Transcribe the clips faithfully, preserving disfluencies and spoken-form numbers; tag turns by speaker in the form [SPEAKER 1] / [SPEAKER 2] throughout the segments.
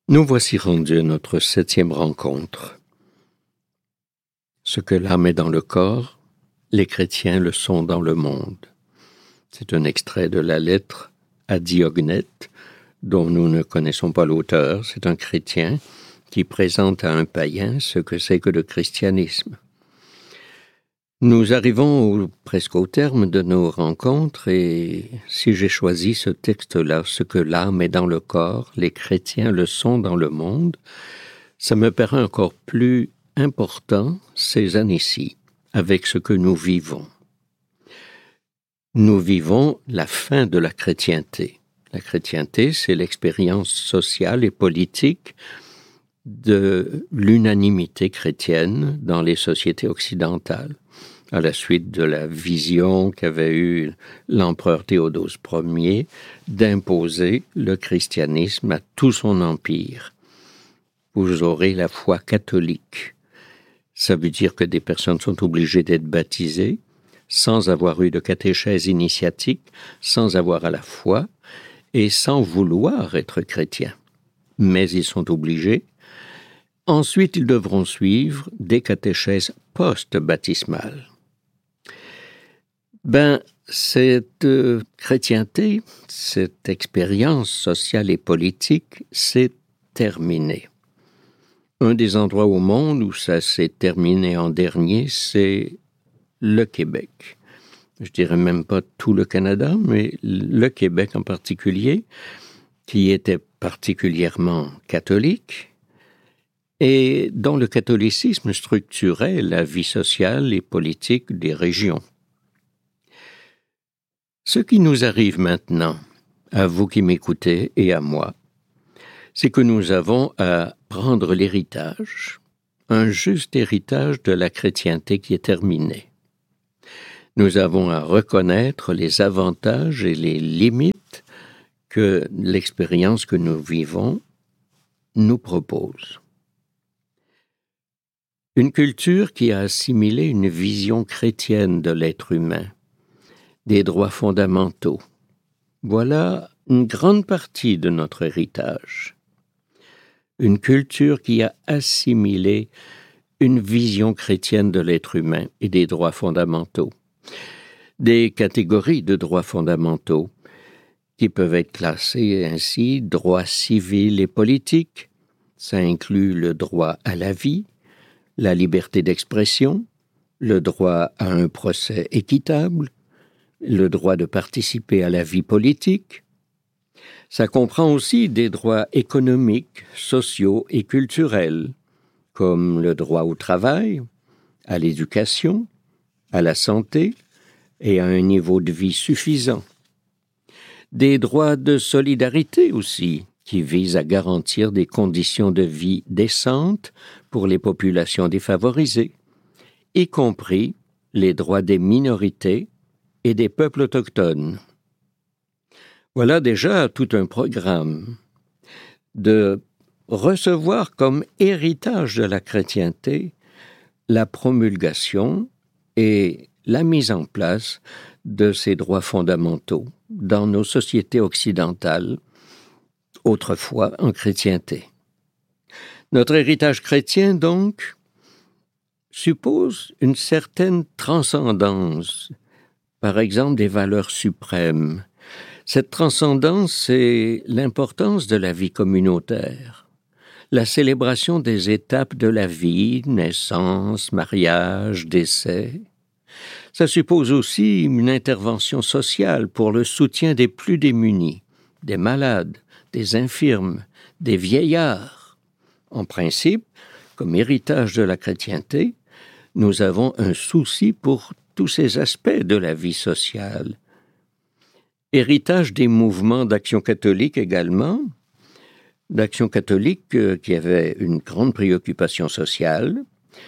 [SPEAKER 1] Nous voici rendus à notre septième rencontre. Ce que l'âme est dans le corps, les chrétiens le sont dans le monde. C'est un extrait de la lettre à Diognète, dont nous ne connaissons pas l'auteur. C'est un chrétien qui présente à un païen ce que c'est que le christianisme. Nous arrivons au, presque au terme de nos rencontres et si j'ai choisi ce texte-là, ce que l'âme est dans le corps, les chrétiens le sont dans le monde, ça me paraît encore plus important ces années-ci, avec ce que nous vivons. Nous vivons la fin de la chrétienté. La chrétienté, c'est l'expérience sociale et politique de l'unanimité chrétienne dans les sociétés occidentales, à la suite de la vision qu'avait eue l'empereur Théodose Ier d'imposer le christianisme à tout son empire. Vous aurez la foi catholique. Ça veut dire que des personnes sont obligées d'être baptisées sans avoir eu de catéchèse initiatique, sans avoir à la foi et sans vouloir être chrétiens. Mais ils sont obligés. Ensuite, ils devront suivre des catéchèses post-baptismales. Ben, cette euh, chrétienté, cette expérience sociale et politique, s'est terminée. Un des endroits au monde où ça s'est terminé en dernier, c'est le Québec. Je dirais même pas tout le Canada, mais le Québec en particulier, qui était particulièrement catholique et dont le catholicisme structurait la vie sociale et politique des régions. Ce qui nous arrive maintenant, à vous qui m'écoutez et à moi, c'est que nous avons à prendre l'héritage, un juste héritage de la chrétienté qui est terminée. Nous avons à reconnaître les avantages et les limites que l'expérience que nous vivons nous propose. Une culture qui a assimilé une vision chrétienne de l'être humain, des droits fondamentaux. Voilà une grande partie de notre héritage. Une culture qui a assimilé une vision chrétienne de l'être humain et des droits fondamentaux. Des catégories de droits fondamentaux qui peuvent être classés ainsi, droits civils et politiques. Ça inclut le droit à la vie, la liberté d'expression, le droit à un procès équitable, le droit de participer à la vie politique. Ça comprend aussi des droits économiques, sociaux et culturels, comme le droit au travail, à l'éducation, à la santé et à un niveau de vie suffisant. Des droits de solidarité aussi, qui visent à garantir des conditions de vie décentes pour les populations défavorisées, y compris les droits des minorités et des peuples autochtones. Voilà déjà tout un programme de recevoir comme héritage de la chrétienté la promulgation et la mise en place de ces droits fondamentaux dans nos sociétés occidentales, autrefois en chrétienté. Notre héritage chrétien, donc, suppose une certaine transcendance, par exemple des valeurs suprêmes. Cette transcendance, c'est l'importance de la vie communautaire, la célébration des étapes de la vie, naissance, mariage, décès. Ça suppose aussi une intervention sociale pour le soutien des plus démunis, des malades, des infirmes, des vieillards. En principe, comme héritage de la chrétienté, nous avons un souci pour tous ces aspects de la vie sociale. Héritage des mouvements d'action catholique également, d'action catholique euh, qui avait une grande préoccupation sociale.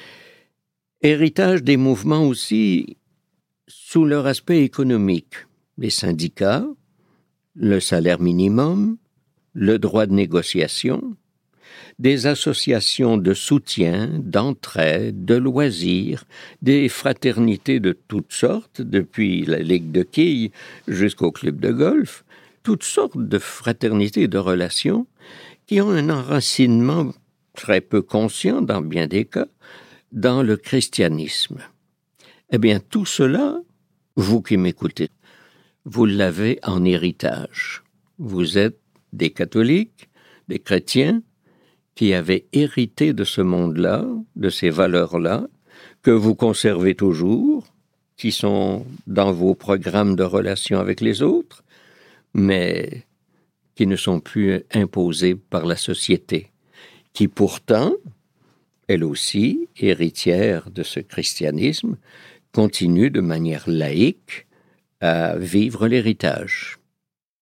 [SPEAKER 1] Héritage des mouvements aussi sous leur aspect économique, les syndicats, le salaire minimum, le droit de négociation, des associations de soutien, d'entraide, de loisirs, des fraternités de toutes sortes, depuis la Ligue de quilles jusqu'au club de golf, toutes sortes de fraternités et de relations qui ont un enracinement très peu conscient dans bien des cas, dans le christianisme. Eh bien, tout cela, vous qui m'écoutez, vous l'avez en héritage. Vous êtes des catholiques, des chrétiens, qui avez hérité de ce monde-là, de ces valeurs-là, que vous conservez toujours, qui sont dans vos programmes de relations avec les autres, mais qui ne sont plus imposées par la société, qui pourtant, elle aussi, héritière de ce christianisme, continue de manière laïque à vivre l'héritage.